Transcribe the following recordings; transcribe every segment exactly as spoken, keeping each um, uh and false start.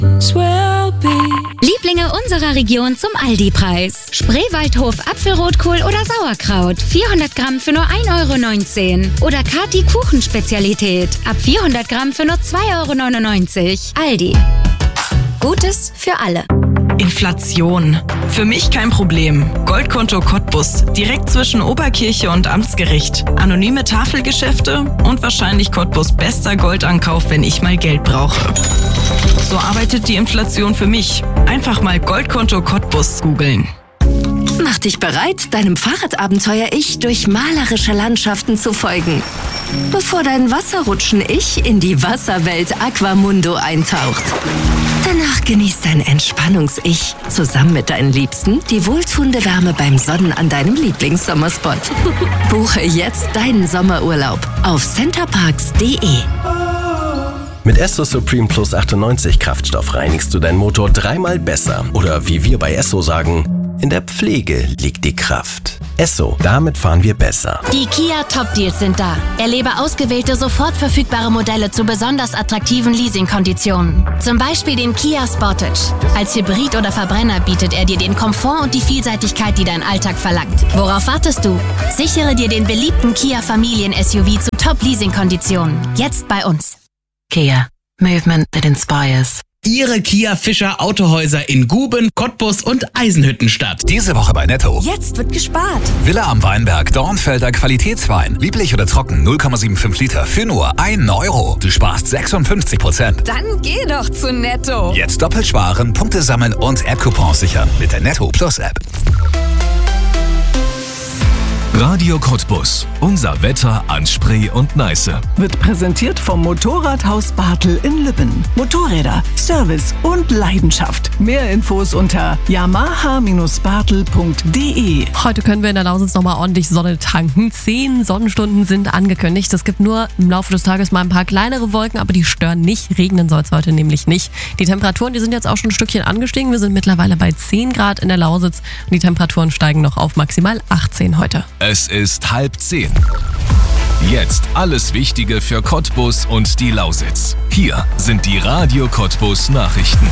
Lieblinge unserer Region zum Aldi-Preis. Spreewaldhof Apfelrotkohl oder Sauerkraut. vierhundert Gramm für nur ein Euro neunzehn. Oder Kati Kuchenspezialität. Ab vierhundert Gramm für nur zwei Euro neunundneunzig. Aldi. Gutes für alle. Inflation. Für mich kein Problem. Goldkonto Cottbus. Direkt zwischen Oberkirche und Amtsgericht. Anonyme Tafelgeschäfte und wahrscheinlich Cottbus bester Goldankauf, wenn ich mal Geld brauche. So arbeitet die Inflation für mich. Einfach mal Goldkonto Cottbus googeln. Mach dich bereit, deinem Fahrradabenteuer-Ich durch malerische Landschaften zu folgen. Bevor dein Wasserrutschen-Ich in die Wasserwelt Aquamundo eintaucht. Danach genießt dein Entspannungs-Ich zusammen mit deinen Liebsten die wohltuende Wärme beim Sonnen an deinem Lieblingssommerspot. Buche jetzt deinen Sommerurlaub auf centerparks punkt de. Mit Esso Supreme Plus achtundneunzig Kraftstoff reinigst du deinen Motor dreimal besser. Oder wie wir bei Esso sagen, in der Pflege liegt die Kraft. Esso, damit fahren wir besser. Die Kia Top Deals sind da. Erlebe ausgewählte, sofort verfügbare Modelle zu besonders attraktiven Leasingkonditionen. Zum Beispiel den Kia Sportage. Als Hybrid oder Verbrenner bietet er dir den Komfort und die Vielseitigkeit, die dein Alltag verlangt. Worauf wartest du? Sichere dir den beliebten Kia Familien-S U V zu Top-Leasing-Konditionen. Jetzt bei uns. Kia. Movement that inspires. Ihre Kia Fischer Autohäuser in Guben, Cottbus und Eisenhüttenstadt. Diese Woche bei Netto. Jetzt wird gespart. Villa am Weinberg, Dornfelder Qualitätswein. Lieblich oder trocken, null Komma fünfundsiebzig Liter für nur ein Euro. Du sparst sechsundfünfzig Prozent. Dann geh doch zu Netto. Jetzt doppelt sparen, Punkte sammeln und App-Coupons sichern mit der Netto Plus App. Radio Cottbus. Unser Wetter an Spree und Neiße. Wird präsentiert vom Motorradhaus Bartel in Lübben. Motorräder, Service und Leidenschaft. Mehr Infos unter yamaha Bindestrich bartel punkt de. Heute können wir in der Lausitz nochmal ordentlich Sonne tanken. Zehn Sonnenstunden sind angekündigt. Es gibt nur im Laufe des Tages mal ein paar kleinere Wolken, aber die stören nicht. Regnen soll es heute nämlich nicht. Die Temperaturen, die sind jetzt auch schon ein Stückchen angestiegen. Wir sind mittlerweile bei zehn Grad in der Lausitz und die Temperaturen steigen noch auf maximal achtzehn heute. Es ist halb zehn. Jetzt alles Wichtige für Cottbus und die Lausitz. Hier sind die Radio Cottbus Nachrichten.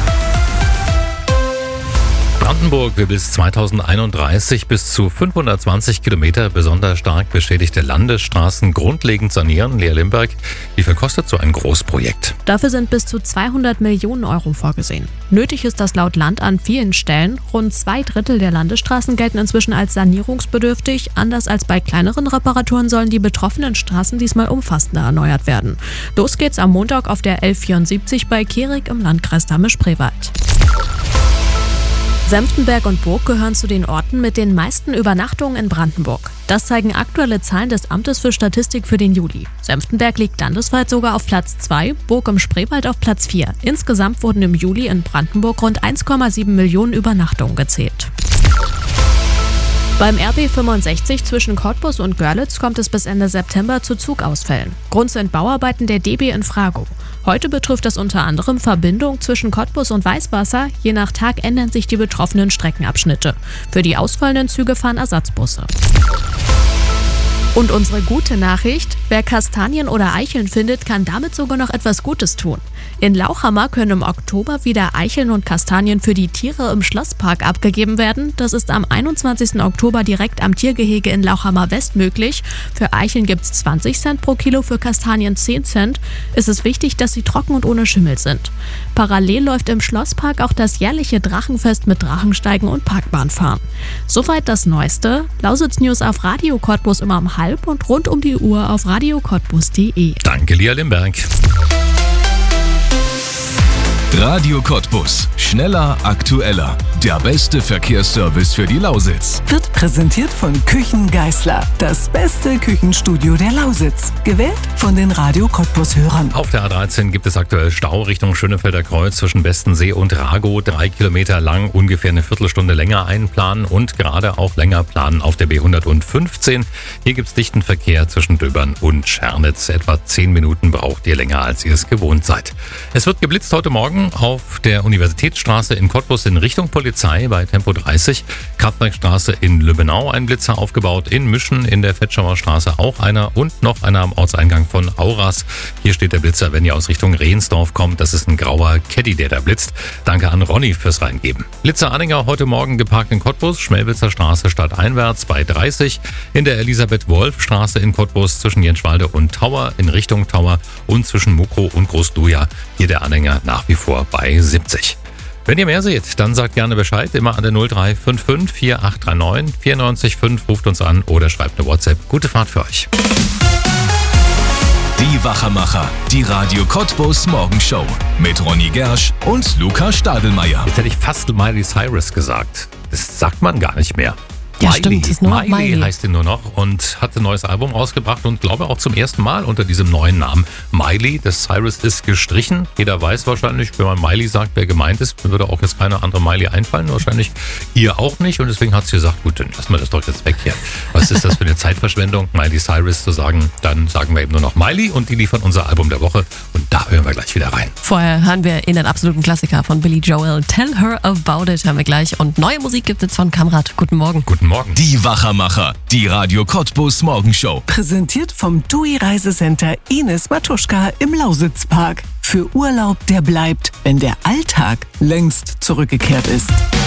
Brandenburg will bis zweitausendeinunddreißig bis zu fünfhundertzwanzig Kilometer besonders stark beschädigte Landesstraßen grundlegend sanieren. Lea Limberg, wie viel kostet so ein Großprojekt? Dafür sind bis zu zweihundert Millionen Euro vorgesehen. Nötig ist das laut Land an vielen Stellen. Rund zwei Drittel der Landesstraßen gelten inzwischen als sanierungsbedürftig. Anders als bei kleineren Reparaturen sollen die betroffenen Straßen diesmal umfassender erneuert werden. Los geht's am Montag auf der elf vierundsiebzig bei Kehrig im Landkreis Dahme-Spreewald. Senftenberg und Burg gehören zu den Orten mit den meisten Übernachtungen in Brandenburg. Das zeigen aktuelle Zahlen des Amtes für Statistik für den Juli. Senftenberg liegt landesweit sogar auf Platz zwei, Burg im Spreewald auf Platz vier. Insgesamt wurden im Juli in Brandenburg rund eins Komma sieben Millionen Übernachtungen gezählt. Beim R B fünfundsechzig zwischen Cottbus und Görlitz kommt es bis Ende September zu Zugausfällen. Grund sind Bauarbeiten der D B in Fragow. Heute betrifft das unter anderem Verbindung zwischen Cottbus und Weißwasser. Je nach Tag ändern sich die betroffenen Streckenabschnitte. Für die ausfallenden Züge fahren Ersatzbusse. Und unsere gute Nachricht: Wer Kastanien oder Eicheln findet, kann damit sogar noch etwas Gutes tun. In Lauchhammer können im Oktober wieder Eicheln und Kastanien für die Tiere im Schlosspark abgegeben werden. Das ist am einundzwanzigsten Oktober direkt am Tiergehege in Lauchhammer West möglich. Für Eicheln gibt es zwanzig Cent pro Kilo, für Kastanien zehn Cent. Es ist wichtig, dass sie trocken und ohne Schimmel sind. Parallel läuft im Schlosspark auch das jährliche Drachenfest mit Drachensteigen und Parkbahnfahren. Soweit das Neueste. Lausitz News auf Radio Cottbus immer um halb und rund um die Uhr auf radio cottbus punkt de. Danke, Lea Limberg. Radio Cottbus. Schneller, aktueller. Der beste Verkehrsservice für die Lausitz. Wird präsentiert von Küchen Geißler. Das beste Küchenstudio der Lausitz. Gewählt von den Radio Cottbus-Hörern. Auf der A dreizehn gibt es aktuell Stau Richtung Schönefelder Kreuz zwischen Bestensee und Ragow. Drei Kilometer lang, ungefähr eine Viertelstunde länger einplanen und gerade auch länger planen auf der B hundertfünfzehn. Hier gibt es dichten Verkehr zwischen Döbern und Schernitz. Etwa zehn Minuten braucht ihr länger, als ihr es gewohnt seid. Es wird geblitzt heute Morgen. Morgen auf der Universitätsstraße in Cottbus in Richtung Polizei bei Tempo dreißig. Kraftwerkstraße in Lübbenau ein Blitzer aufgebaut. In Mischen in der Vetschauer Straße auch einer und noch einer am Ortseingang von Auras. Hier steht der Blitzer, wenn ihr aus Richtung Rehnsdorf kommt. Das ist ein grauer Caddy, der da blitzt. Danke an Ronny fürs Reingeben. Blitzer-Anhänger heute Morgen geparkt in Cottbus, Schmelwitzer Straße stadteinwärts bei dreißig. In der Elisabeth-Wolf-Straße in Cottbus zwischen Jenschwalde und Tauer in Richtung Tauer und zwischen Mukro und Großduja. Hier der Anhänger nach wie vor bei siebzig. Wenn ihr mehr seht, dann sagt gerne Bescheid. Immer an der null drei fünf fünf vier acht drei neun vier neun fünf. Ruft uns an oder schreibt eine WhatsApp. Gute Fahrt für euch. Die Wachermacher, die Radio Cottbus Morgenshow mit Ronny Gersch und Luca Stadelmeier. Jetzt hätte ich fast Miley Cyrus gesagt. Das sagt man gar nicht mehr. Ja, Miley, stimmt, ist nur noch Miley Miley. heißt sie nur noch und hat ein neues Album rausgebracht und glaube auch zum ersten Mal unter diesem neuen Namen Miley. Das Cyrus ist gestrichen. Jeder weiß wahrscheinlich, wenn man Miley sagt, wer gemeint ist, würde auch jetzt keine andere Miley einfallen. Wahrscheinlich ihr auch nicht und deswegen hat sie gesagt, gut, dann lassen wir das doch jetzt weg hier. Was ist das für eine Zeitverschwendung, Miley Cyrus zu sagen? Dann sagen wir eben nur noch Miley und die liefern unser Album der Woche und da hören wir gleich wieder rein. Vorher hören wir in den absoluten Klassiker von Billy Joel. Tell Her About It haben wir gleich und neue Musik gibt es von Kamrat. Guten Morgen. Guten Morgen. Die Wachermacher, die Radio Cottbus Morgenshow. Präsentiert vom T U I Reisecenter Ines Matuschka im Lausitzpark. Für Urlaub, der bleibt, wenn der Alltag längst zurückgekehrt ist.